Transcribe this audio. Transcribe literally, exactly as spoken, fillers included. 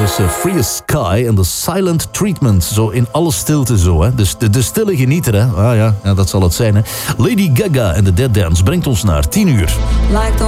is uh, Free as Sky en The Silent Treatment. Zo in alle stilte zo, hè. Dus de, de stille genieter, hè. Ah ja, ja, dat zal het zijn, hè. Lady Gaga en The Dead Dance brengt ons naar tien uur. Like the